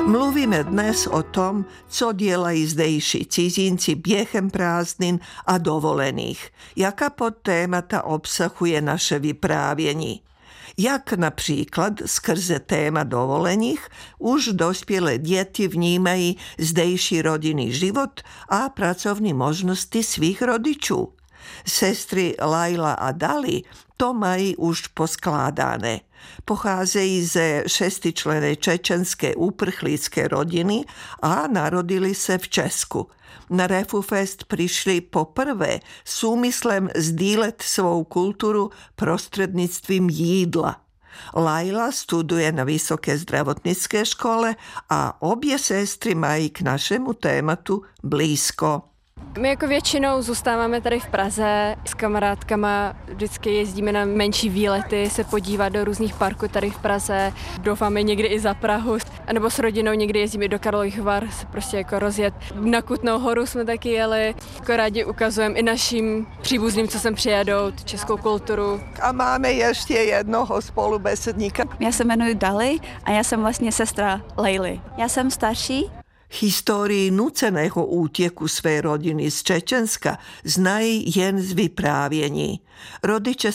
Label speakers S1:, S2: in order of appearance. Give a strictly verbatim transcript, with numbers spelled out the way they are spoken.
S1: Mluvíme dnes o tom, co dělají zdejší cizinci během prázdnin a dovolených. Jaká podtémata obsahuje naše vyprávění. Jak například skrze téma dovolených už dospělé děti vnímají zdejší rodinný život a pracovní možnosti svých rodičů. Sestry Laila a Dali to mají už poskládané. Pocházejí ze šestičlenné čečenské uprchlícké rodiny a narodili se v Česku. Na Refufest přišli poprvé s úmyslem sdílet svou kulturu prostřednictvím jídla. Laila studuje na Vysoké zdravotnické škole a obě sestry mají k našemu tématu blízko.
S2: My jako většinou zůstáváme tady v Praze s kamarádkama, vždycky jezdíme na menší výlety, se podívat do různých parků tady v Praze, doufáme někdy i za Prahu, anebo s rodinou někdy jezdíme do Karlových Var, se prostě jako rozjet. Na Kutnou Horu jsme taky jeli, jako rádi ukazujeme i našim příbuzným, co sem přijedou, českou kulturu.
S1: A máme ještě jednoho spolubesedníka.
S3: Já se jmenuji Dali a já jsem vlastně sestra Leily. Já jsem starší.
S1: Historii nuceného útěku své rodiny z Čečenska znají jen z vyprávění. Rodiče